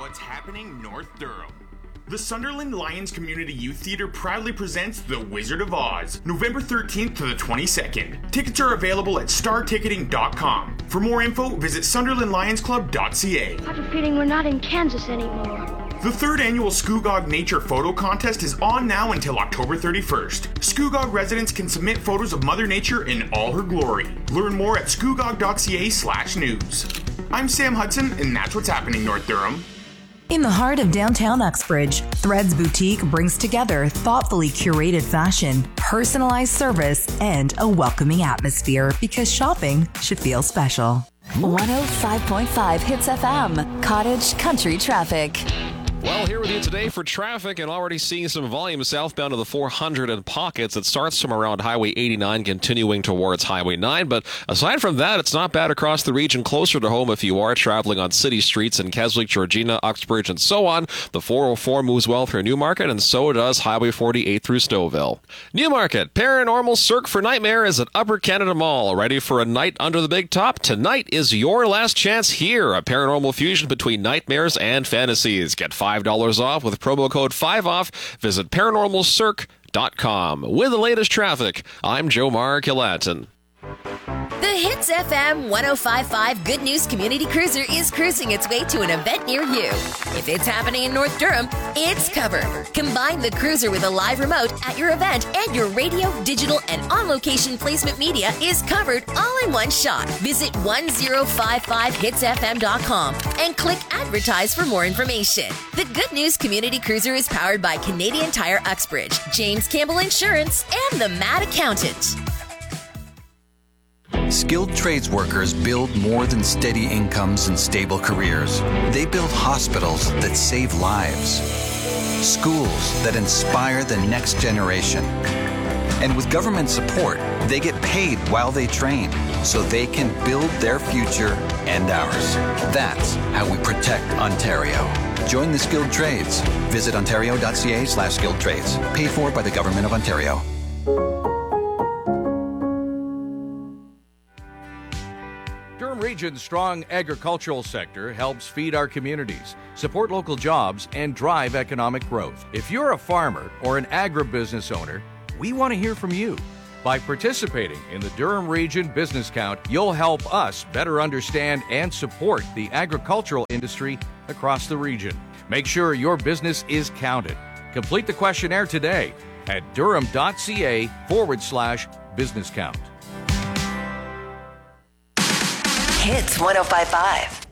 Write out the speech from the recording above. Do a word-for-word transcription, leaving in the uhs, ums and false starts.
what's happening North Durham. The Sunderland Lions Community Youth Theatre proudly presents The Wizard of Oz, November thirteenth to the twenty-second. Tickets are available at star ticketing dot com. For more info, visit sunderland lions club dot c a. I have a feeling we're not in Kansas anymore. The third annual Scugog Nature Photo Contest is on now until October thirty-first. Scugog residents can submit photos of Mother Nature in all her glory. Learn more at scugog dot c a slash news. I'm Sam Hudson, and that's what's happening North Durham. In the heart of downtown Uxbridge, Threads Boutique brings together thoughtfully curated fashion, personalized service, and a welcoming atmosphere because shopping should feel special. one oh five point five Hits F M, Cottage Country Traffic. Well, here with you today for traffic and already seeing some volume southbound of the four hundred in pockets. It starts from around Highway eighty-nine, continuing towards Highway nine. But aside from that, it's not bad across the region closer to home if you are traveling on city streets in Keswick, Georgina, Uxbridge, and so on. The four oh four moves well through Newmarket, and so does Highway forty-eight through Stouffville. Newmarket, Paranormal Cirque for Nightmare is at Upper Canada Mall. Ready for a night under the big top? Tonight is your last chance here. A paranormal fusion between nightmares and fantasies. Get five dollars off with promo code five off. Visit paranormal cirque dot com. With the latest traffic, I'm Joe Mark-Ilatin. The Hits F M one oh five point five Good News Community Cruiser is cruising its way to an event near you. If it's happening in North Durham, it's covered. Combine the cruiser with a live remote at your event, and your radio, digital, and on-location placement media is covered all in one shot. Visit one oh five five hits f m dot com and click Advertise for more information. The Good News Community Cruiser is powered by Canadian Tire Uxbridge, James Campbell Insurance, and the Mad Accountant. Skilled trades workers build more than steady incomes and stable careers. They build hospitals that save lives, schools that inspire the next generation. And with government support, they get paid while they train, so they can build their future and ours. That's how we protect Ontario. Join the skilled trades. Visit ontario dot c a slash skilled trades. Paid for by the Government of Ontario. Durham Region's strong agricultural sector helps feed our communities, support local jobs, and drive economic growth. If you're a farmer or an agribusiness owner, we want to hear from you. By participating in the Durham Region Business Count, you'll help us better understand and support the agricultural industry across the region. Make sure your business is counted. Complete the questionnaire today at durham dot c a forward slash business count. Hits one oh five point five.